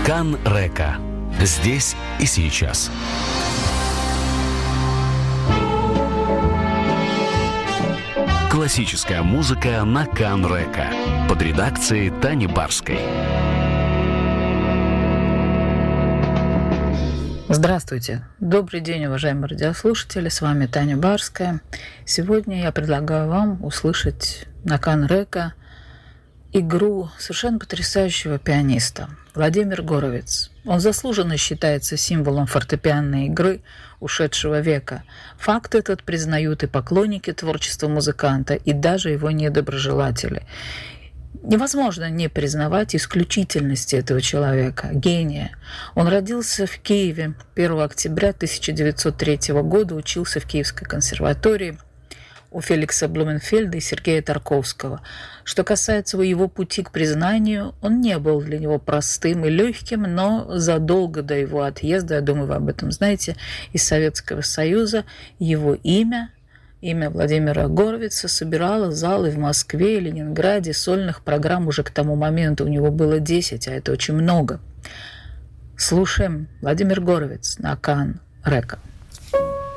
Кан Река. Здесь и сейчас. Классическая музыка на Кан Река под редакцией Тани Барской. Здравствуйте. Добрый день, уважаемые радиослушатели. С вами Таня Барская. Сегодня я предлагаю вам услышать на Кан Река игру совершенно потрясающего пианиста Владимир Горовиц. Он заслуженно считается символом фортепианной игры ушедшего века. Факт этот признают и поклонники творчества музыканта, и даже его недоброжелатели. Невозможно не признавать исключительности этого человека, гения. Он родился в Киеве 1 октября 1903 года, учился в Киевской консерватории у Феликса Блуменфельда и Сергея Тарковского. Что касается его пути к признанию, он не был для него простым и легким, но задолго до его отъезда, я думаю, вы об этом знаете, из Советского Союза, его имя Владимира Горовица собирало залы в Москве и Ленинграде. Сольных программ уже к тому моменту у него было 10, а это очень много. Слушаем Владимир Горовиц на Кан Река.